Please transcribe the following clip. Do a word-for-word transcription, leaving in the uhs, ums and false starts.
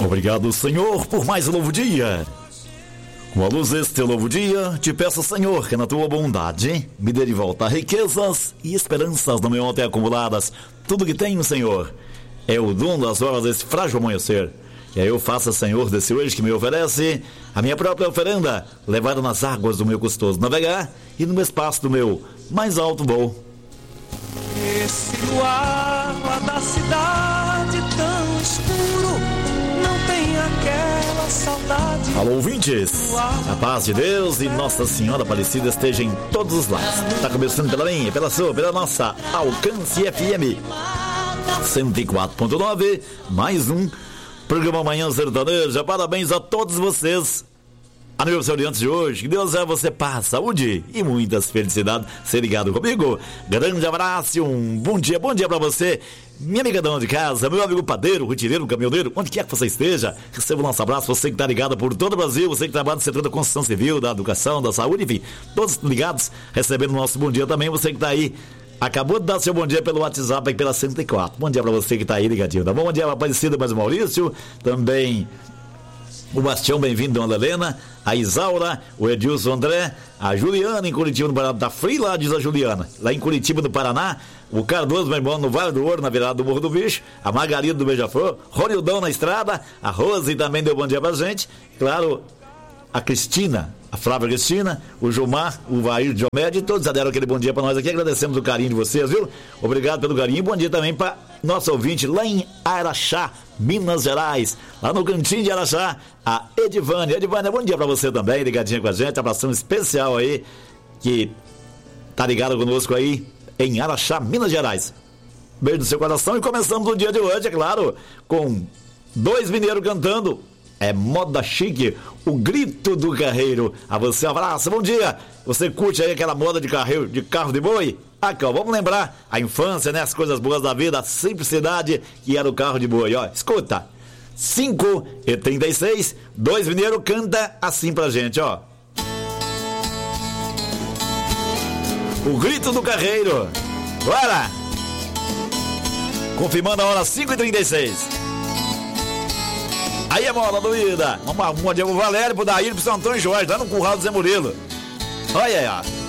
Obrigado, Senhor, por mais um novo dia. Com a luz deste novo dia, te peço, Senhor, que na tua bondade me dê de volta riquezas e esperanças no meu ontem acumuladas. Tudo que tenho, Senhor, é o dom das horas desse frágil amanhecer. E aí eu faça, Senhor, desse hoje que me oferece a minha própria oferenda, levada nas águas do meu custoso navegar e no espaço do meu mais alto voo. Esse luar lá da cidade tão escuro não tem aquela saudade. Alô, ouvintes, a paz de Deus e Nossa Senhora Aparecida esteja em todos os lados. Está começando pela minha, pela sua, pela nossa Alcance F M cento e quatro ponto nove, mais um programa Manhã Sertaneja. Parabéns a todos vocês, aniversariantes de hoje. Que Deus é você paz, saúde e muitas felicidades. Ser ligado comigo. Grande abraço, um bom dia, bom dia pra você, minha amiga dona de casa, meu amigo padeiro, rotineiro, caminhoneiro, onde quer que você esteja. Receba o nosso abraço, você que tá ligado por todo o Brasil, você que trabalha no setor da construção civil, da educação, da saúde, enfim, todos ligados, recebendo o nosso bom dia também. Você que tá aí, acabou de dar seu bom dia pelo WhatsApp aí pela cento e quatro. Bom dia pra você que tá aí ligadinho, tá bom? Bom dia, Aparecida, mais o Maurício, também o Bastião, bem-vindo, dona Helena, a Isaura, o Edilson André, a Juliana em Curitiba, no Paraná, tá frio lá, diz a Juliana. Lá em Curitiba, no Paraná, o Cardoso, meu irmão, no Vale do Ouro, na virada do Morro do Bicho, a Margarida do Beija-Flor, Ronildão na estrada, a Rose também deu bom dia pra gente, claro, a Cristina, a Flávia Cristina, o Gilmar, o Vair Diomédio, todos já deram aquele bom dia pra nós aqui. Agradecemos o carinho de vocês, viu? Obrigado pelo carinho. Bom dia também pra nosso ouvinte lá em Araxá, Minas Gerais, lá no cantinho de Araxá, a Edivânia. Edivânia, bom dia pra você também, ligadinha com a gente. Abração especial aí, que tá ligado conosco aí em Araxá, Minas Gerais. Beijo no seu coração e começamos o dia de hoje, é claro, com dois mineiros cantando. É moda chique, o grito do carreiro. A você, um abraço, bom dia. Você curte aí aquela moda de carreiro, de carro de boi? Aqui, ó, vamos lembrar a infância, né? As coisas boas da vida, a simplicidade que era o carro de boi, ó. Escuta, cinco e trinta e seis, dois mineiros canta assim pra gente, ó. O grito do carreiro. Bora! Confirmando a hora, cinco e trinta e seis. Aí é mola doída. Vamos lá, bom dia pro Valério, pro Daír, pro São Antônio Jorge, lá no Curral do Zé Murilo. Olha aí, ó.